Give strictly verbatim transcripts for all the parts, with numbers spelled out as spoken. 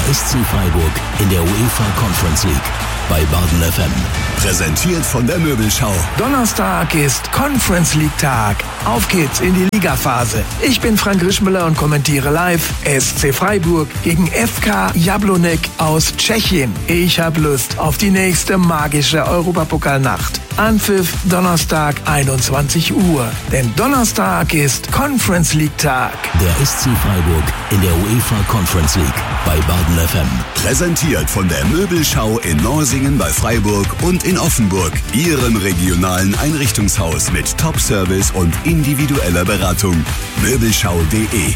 S C Freiburg in der UEFA Conference League bei Baden F M. Präsentiert von der Möbelschau. Donnerstag ist Conference League Tag. Auf geht's in die Ligaphase. Ich bin Frank Rischmüller und kommentiere live S C Freiburg gegen F K Jablonek aus Tschechien. Ich hab Lust auf die nächste magische Europapokalnacht. Anpfiff Donnerstag einundzwanzig Uhr. Denn Donnerstag ist Conference League Tag. Der S C Freiburg in der UEFA Conference League bei Baden F M. Präsentiert von der Möbelschau in Norsingen bei Freiburg und in Offenburg. Ihrem regionalen Einrichtungshaus mit Top-Service und individueller Beratung. Möbelschau punkt de.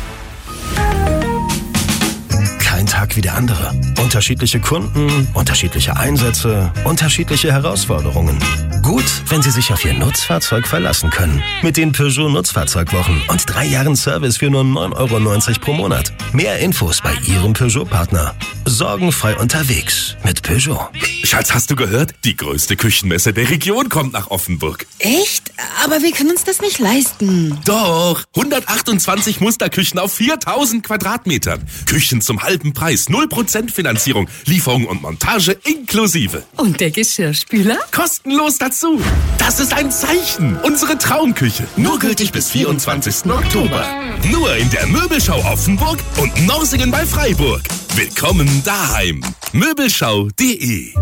Kein Tag wie der andere. Unterschiedliche Kunden, unterschiedliche Einsätze, unterschiedliche Herausforderungen. Gut, wenn Sie sich auf Ihr Nutzfahrzeug verlassen können. Mit den Peugeot Nutzfahrzeugwochen und drei Jahren Service für nur neun Euro neunzig pro Monat. Mehr Infos bei Ihrem Peugeot-Partner. Sorgenfrei unterwegs mit Peugeot. Schatz, hast du gehört? Die größte Küchenmesse der Region kommt nach Offenburg. Echt? Aber wir können uns das nicht leisten. Doch, hundertachtundzwanzig Musterküchen auf viertausend Quadratmetern. Küchen zum halben Preis, null Prozent Finanzierung, Lieferung und Montage inklusive. Und der Geschirrspüler? Kostenlos dazu. Das ist ein Zeichen. Unsere Traumküche. Nur gültig bis vierundzwanzigsten Oktober. Nur in der Möbelschau Offenburg und Norsingen bei Freiburg. Willkommen daheim. Möbelschau punkt de.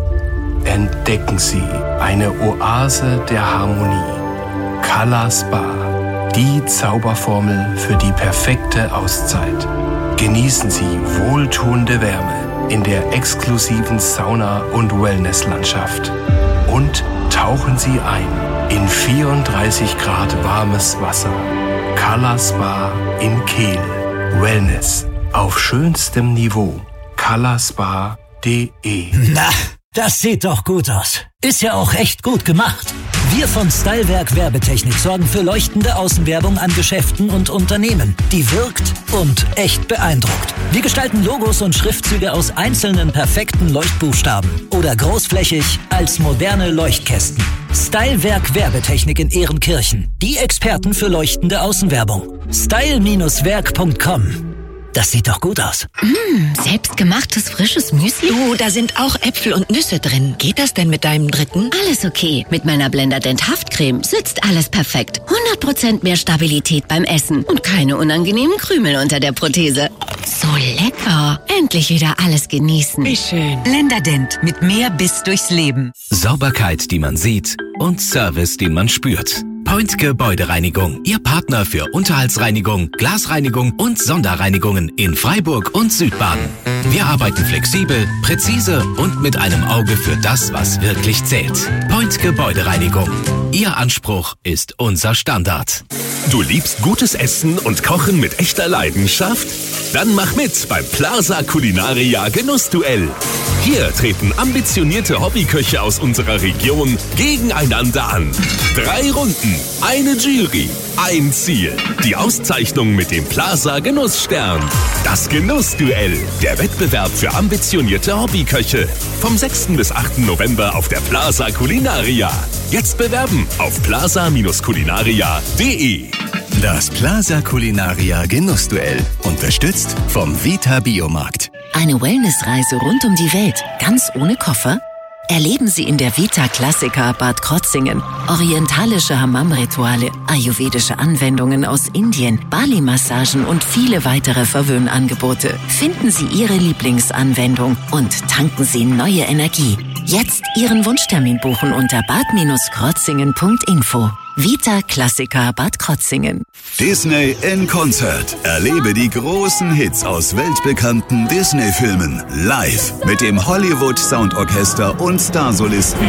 Entdecken Sie eine Oase der Harmonie. Color Spa. Die Zauberformel für die perfekte Auszeit. Genießen Sie wohltuende Wärme in der exklusiven Sauna- und Wellnesslandschaft. Und tauchen Sie ein in vierunddreißig Grad warmes Wasser. Color Spa in Kehl. Wellness auf schönstem Niveau. color spa punkt de. Na, das sieht doch gut aus. Ist ja auch echt gut gemacht. Wir von Stylewerk Werbetechnik sorgen für leuchtende Außenwerbung an Geschäften und Unternehmen, die wirkt und echt beeindruckt. Wir gestalten Logos und Schriftzüge aus einzelnen perfekten Leuchtbuchstaben oder großflächig als moderne Leuchtkästen. Stylewerk Werbetechnik in Ehrenkirchen. Die Experten für leuchtende Außenwerbung. style Werk punkt com. Das sieht doch gut aus. Mmh, selbstgemachtes frisches Müsli? Du, da sind auch Äpfel und Nüsse drin. Geht das denn mit deinem dritten? Alles okay. Mit meiner Blenderdent Haftcreme sitzt alles perfekt. hundert Prozent mehr Stabilität beim Essen und keine unangenehmen Krümel unter der Prothese. So lecker. Endlich wieder alles genießen. Wie schön. Blenderdent mit mehr Biss durchs Leben. Sauberkeit, die man sieht und Service, den man spürt. Point Gebäudereinigung, Ihr Partner für Unterhaltsreinigung, Glasreinigung und Sonderreinigungen in Freiburg und Südbaden. Wir arbeiten flexibel, präzise und mit einem Auge für das, was wirklich zählt. Point Gebäudereinigung. Ihr Anspruch ist unser Standard. Du liebst gutes Essen und Kochen mit echter Leidenschaft? Dann mach mit beim Plaza Culinaria Genussduell. Hier treten ambitionierte Hobbyköche aus unserer Region gegeneinander an. Drei Runden, eine Jury, ein Ziel. Die Auszeichnung mit dem Plaza Genussstern. Das Genussduell, der Wettbewerb für ambitionierte Hobbyköche. Vom sechsten bis achten November auf der Plaza Culinaria. Jetzt bewerben auf plaza culinaria punkt de. Das Plaza Culinaria Genussduell. Unterstützt vom Vita Biomarkt. Eine Wellnessreise rund um die Welt, ganz ohne Koffer? Erleben Sie in der Vita Classica Bad Krotzingen orientalische Hammam-Rituale, ayurvedische Anwendungen aus Indien, Bali-Massagen und viele weitere Verwöhnangebote. Finden Sie Ihre Lieblingsanwendung und tanken Sie neue Energie. Jetzt Ihren Wunschtermin buchen unter bad krotzingen punkt info. Vita Classica Bad Krotzingen. Disney in Konzert. Erlebe die großen Hits aus weltbekannten Disney-Filmen live mit dem Hollywood Soundorchester und Starsolisten.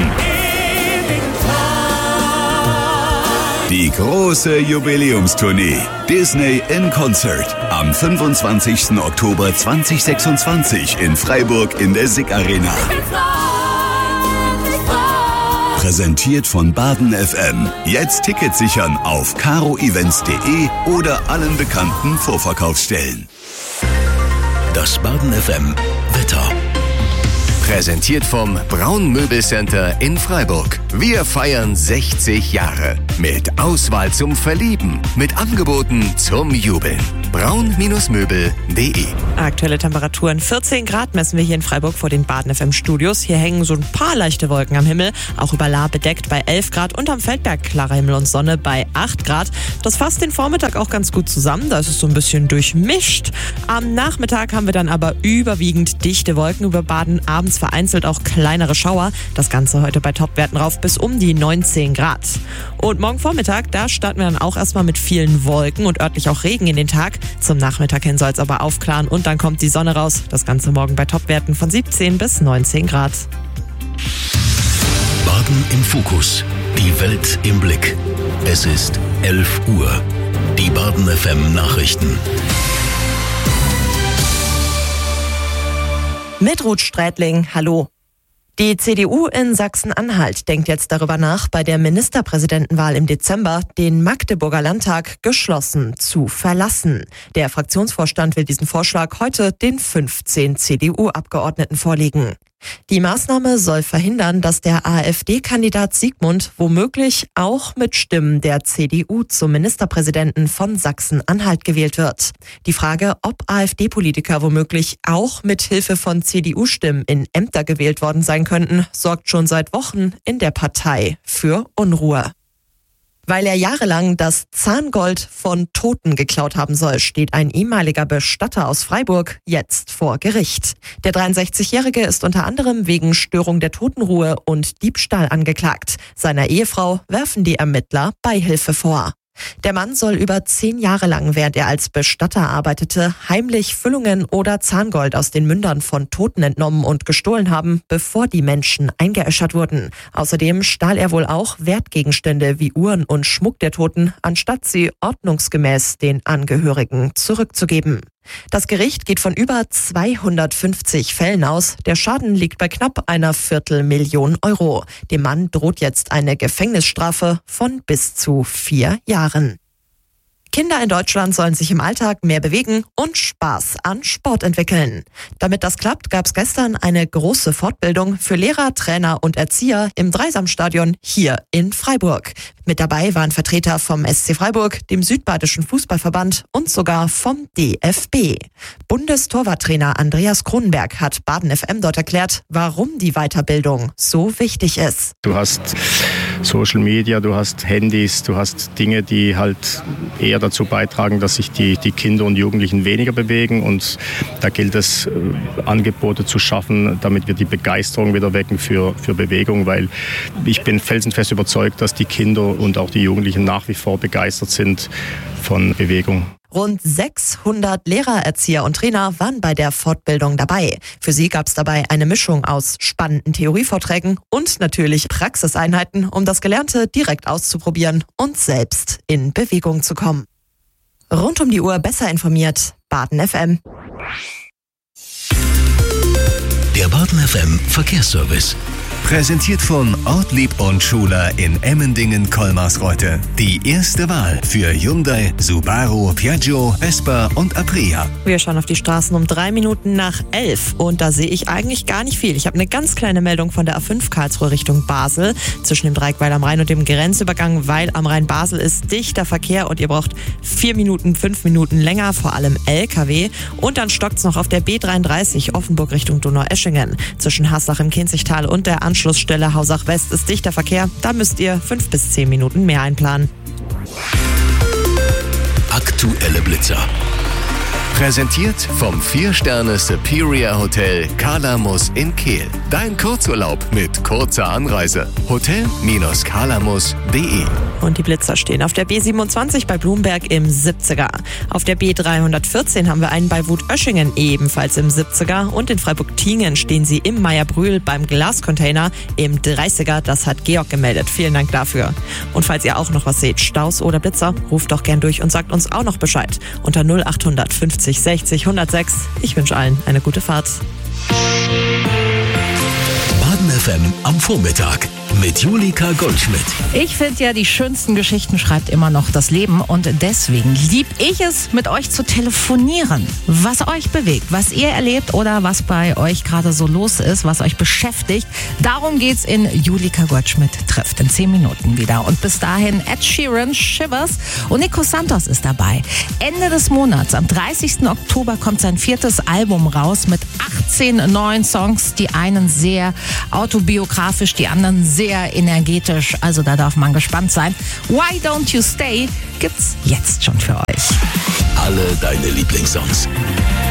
Die große Jubiläumstournee Disney in Concert am fünfundzwanzigsten Oktober zweitausendsechsundzwanzig in Freiburg in der S I C Arena. Präsentiert von Baden F M. Jetzt Tickets sichern auf caro events punkt de oder allen bekannten Vorverkaufsstellen. Das Baden F M Wetter. Präsentiert vom Braun Möbelcenter in Freiburg. Wir feiern sechzig Jahre mit Auswahl zum Verlieben, mit Angeboten zum Jubeln. braun Möbel punkt de. Aktuelle Temperaturen vierzehn Grad messen wir hier in Freiburg vor den Baden F M Studios. Hier hängen so ein paar leichte Wolken am Himmel, auch über Lahr bedeckt bei elf Grad und am Feldberg klarer Himmel und Sonne bei acht Grad. Das fasst den Vormittag auch ganz gut zusammen, da ist es so ein bisschen durchmischt. Am Nachmittag haben wir dann aber überwiegend dichte Wolken über Baden, abends vereinzelt auch kleinere Schauer. Das Ganze heute bei Topwerten rauf bis um die neunzehn Grad. Und morgen Vormittag, da starten wir dann auch erstmal mit vielen Wolken und örtlich auch Regen in den Tag. Zum Nachmittag hin soll es aber aufklaren und dann kommt die Sonne raus. Das Ganze morgen bei Topwerten von siebzehn bis neunzehn Grad. Baden im Fokus. Die Welt im Blick. Es ist elf Uhr. Die Baden F M Nachrichten. Mit Ruth Strätling, hallo. Die C D U in Sachsen-Anhalt denkt jetzt darüber nach, bei der Ministerpräsidentenwahl im Dezember den Magdeburger Landtag geschlossen zu verlassen. Der Fraktionsvorstand will diesen Vorschlag heute den fünfzehn C D U-Abgeordneten vorlegen. Die Maßnahme soll verhindern, dass der AfD-Kandidat Siegmund womöglich auch mit Stimmen der C D U zum Ministerpräsidenten von Sachsen-Anhalt gewählt wird. Die Frage, ob AfD-Politiker womöglich auch mit Hilfe von C D U-Stimmen in Ämter gewählt worden sein könnten, sorgt schon seit Wochen in der Partei für Unruhe. Weil er jahrelang das Zahngold von Toten geklaut haben soll, steht ein ehemaliger Bestatter aus Freiburg jetzt vor Gericht. Der dreiundsechzigjährige ist unter anderem wegen Störung der Totenruhe und Diebstahl angeklagt. Seiner Ehefrau werfen die Ermittler Beihilfe vor. Der Mann soll über zehn Jahre lang, während er als Bestatter arbeitete, heimlich Füllungen oder Zahngold aus den Mündern von Toten entnommen und gestohlen haben, bevor die Menschen eingeäschert wurden. Außerdem stahl er wohl auch Wertgegenstände wie Uhren und Schmuck der Toten, anstatt sie ordnungsgemäß den Angehörigen zurückzugeben. Das Gericht geht von über zweihundertfünfzig Fällen aus. Der Schaden liegt bei knapp einer Viertelmillion Euro. Dem Mann droht jetzt eine Gefängnisstrafe von bis zu vier Jahren. Kinder in Deutschland sollen sich im Alltag mehr bewegen und Spaß an Sport entwickeln. Damit das klappt, gab es gestern eine große Fortbildung für Lehrer, Trainer und Erzieher im Dreisamstadion hier in Freiburg. Mit dabei waren Vertreter vom S C Freiburg, dem Südbadischen Fußballverband und sogar vom D F B. Bundestorwarttrainer Andreas Kronenberg hat Baden F M dort erklärt, warum die Weiterbildung so wichtig ist. Du hast Social Media, du hast Handys, du hast Dinge, die halt eher dazu beitragen, dass sich die, die Kinder und Jugendlichen weniger bewegen. Und da gilt es, Angebote zu schaffen, damit wir die Begeisterung wieder wecken für, für Bewegung. Weil ich bin felsenfest überzeugt, dass die Kinder und auch die Jugendlichen nach wie vor begeistert sind von Bewegung. Rund sechshundert Lehrer, Erzieher und Trainer waren bei der Fortbildung dabei. Für sie gab es dabei eine Mischung aus spannenden Theorievorträgen und natürlich Praxiseinheiten, um das Gelernte direkt auszuprobieren und selbst in Bewegung zu kommen. Rund um die Uhr besser informiert, Baden F M. Der Baden F M Verkehrsservice. Präsentiert von Ortlieb und Schuler in Emmendingen-Kolmarsreuth. Die erste Wahl für Hyundai, Subaru, Piaggio, Vespa und Aprilia. Wir schauen auf die Straßen um drei Minuten nach elf und da sehe ich eigentlich gar nicht viel. Ich habe eine ganz kleine Meldung von der A fünf Karlsruhe Richtung Basel zwischen dem Dreieck Weil am Rhein und dem Grenzübergang Weil am Rhein Basel ist dichter Verkehr und ihr braucht vier Minuten, fünf Minuten länger, vor allem L K W. Und dann stockt es noch auf der B dreiunddreißig Offenburg Richtung Donaueschingen. Zwischen Haslach im Kinzigtal und der Anschlussstelle Hausach West ist dichter Verkehr. Da müsst ihr fünf bis zehn Minuten mehr einplanen. Aktuelle Blitzer. Präsentiert vom vier Sterne Superior Hotel Kalamus in Kehl. Dein Kurzurlaub mit kurzer Anreise. Hotel Kalamus punkt de. Und die Blitzer stehen auf der B siebenundzwanzig bei Blumberg im siebziger. Auf der B dreihundertvierzehn haben wir einen bei Wutöschingen ebenfalls im siebziger. Und in Freiburg-Tiengen stehen sie im Meierbrühl beim Glascontainer im dreißiger. Das hat Georg gemeldet. Vielen Dank dafür. Und falls ihr auch noch was seht, Staus oder Blitzer, ruft doch gern durch und sagt uns auch noch Bescheid. Unter null achthundert fünfzig sechzig hundertsechs. Ich wünsche allen eine gute Fahrt. Baden F M am Vormittag. mit Julika Goldschmidt. Ich finde ja, die schönsten Geschichten schreibt immer noch das Leben und deswegen lieb ich es, mit euch zu telefonieren. Was euch bewegt, was ihr erlebt oder was bei euch gerade so los ist, was euch beschäftigt. Darum geht's in Julika Goldschmidt trifft in zehn Minuten wieder. Und bis dahin Ed Sheeran, Shivers und Nico Santos ist dabei. Ende des Monats, am dreißigsten Oktober, kommt sein viertes Album raus mit achtzehn neuen Songs. Die einen sehr autobiografisch, die anderen sehr energetisch. Also da darf man gespannt sein. Why Don't You Stay gibt's jetzt schon für euch. Alle deine Lieblingssongs.